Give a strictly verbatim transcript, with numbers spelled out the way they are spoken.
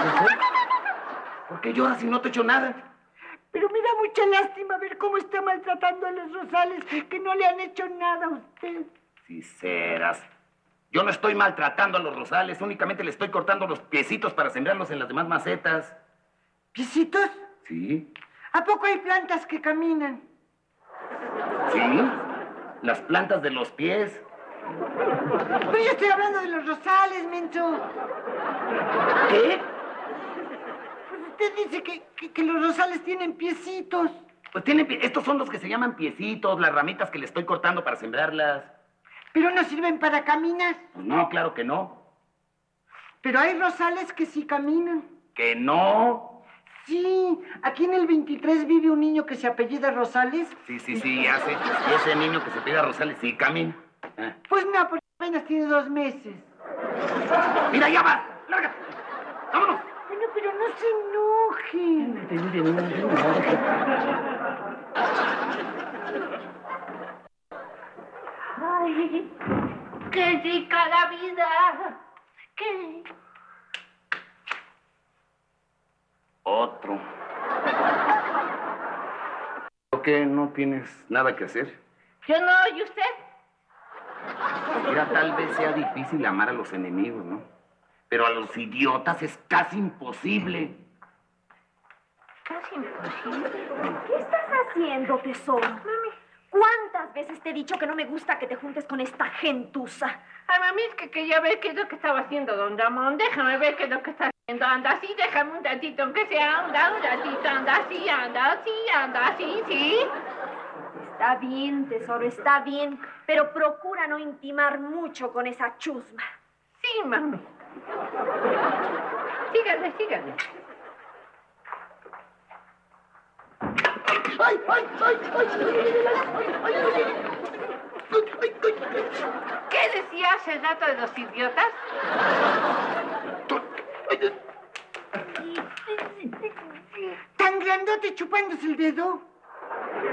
¿Por qué lloras si no te he hecho nada? Pero me da mucha lástima ver cómo está maltratando a los rosales, que no le han hecho nada a usted. Si serás. Yo no estoy maltratando a los rosales, únicamente le estoy cortando los piecitos para sembrarlos en las demás macetas. ¿Piecitos? Sí. ¿A poco hay plantas que caminan? Sí, las plantas de los pies. Pero yo estoy hablando de los rosales, menso. ¿Qué? Pues usted dice que, que, que los rosales tienen piecitos. Pues tienen pie... Estos son los que se llaman piecitos, las ramitas que le estoy cortando para sembrarlas. ¿Pero no sirven para caminar? Pues no, claro que no. Pero hay rosales que sí caminan. ¿Que no? Sí, aquí en el veintitrés vive un niño que se apellida Rosales. Sí, sí, sí, ya sé. Y ese niño que se pide a Rosales sí camina. ¿Eh? Pues no, porque apenas tiene dos meses. ¡Mira, ya va! ¡Lárgate! ¡Vámonos! Bueno, pero no se enoje. ¡Ay! ¡Qué rica la vida! ¿Qué? Otro. ¿Por qué no tienes nada que hacer? Yo no, ¿y usted? Mira, tal vez sea difícil amar a los enemigos, ¿no? Pero a los idiotas es casi imposible. Casi imposible. ¿Qué estás haciendo, tesoro? Mami, ¿cuántas veces te he dicho que no me gusta que te juntes con esta gentuza? Ay, mami, es que quería ver qué es lo que estaba haciendo don Ramón. Déjame ver qué es lo que está haciendo. Anda así, déjame un ratito, aunque sea. Anda un ratito, anda así, anda así, anda así, ¿sí? Está bien, tesoro, está bien. Pero procura no intimar mucho con esa chusma. Sí, mami. Sígale, sígale. ¡Ay, ay, ay, ay! ¿Qué decía hace rato de los idiotas? Tan grandote chupándose el dedo.